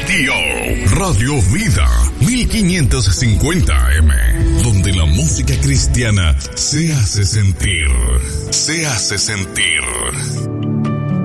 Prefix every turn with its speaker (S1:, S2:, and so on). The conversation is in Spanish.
S1: Radio Vida 1550 AM, donde la música cristiana se hace sentir. Se hace sentir.